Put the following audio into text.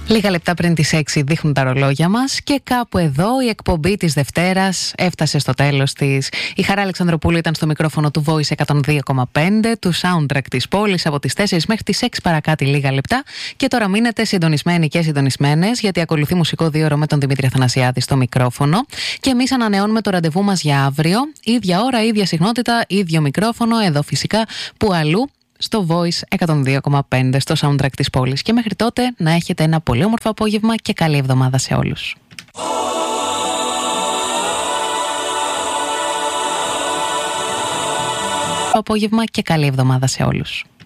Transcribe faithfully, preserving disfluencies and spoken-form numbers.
Λίγα λεπτά πριν τις έξι δείχνουν τα ρολόγια μας και κάπου εδώ η εκπομπή της Δευτέρας έφτασε στο τέλος της. Η Χαρά Αλεξανδροπούλου ήταν στο μικρόφωνο του Voice εκατόν δύο κόμμα πέντε, του soundtrack της πόλης, από τις τέσσερις μέχρι τις έξι παρακάτω λίγα λεπτά. Και τώρα μείνετε συντονισμένοι και συντονισμένες, γιατί ακολουθεί μουσικό δύο ώρο με τον Δημήτρη Αθανασιάδη στο μικρόφωνο. Και εμείς ανανεώνουμε το ραντεβού μας για αύριο. Ίδια ώρα, ίδια συχνότητα, ίδιο μικρόφωνο, εδώ φυσικά που αλλού, στο Voice εκατόν δύο κόμμα πέντε, στο soundtrack της πόλης. Και μέχρι τότε να έχετε ένα πολύ όμορφο απόγευμα και καλή εβδομάδα σε όλους. Απόγευμα και καλή εβδομάδα σε όλους.